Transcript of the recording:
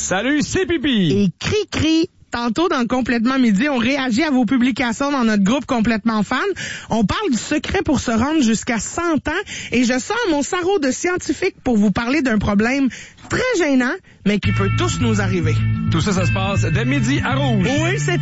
Salut, c'est Pipi. Et Cri-Cri. Tantôt, dans Complètement Midi, on réagit à vos publications dans notre groupe Complètement Fan. On parle du secret pour se rendre jusqu'à 100 ans et je sors mon sarrau de scientifique pour vous parler d'un problème très gênant, mais qui peut tous nous arriver. Tout ça, ça se passe dès midi à Rouge. Oui, c'est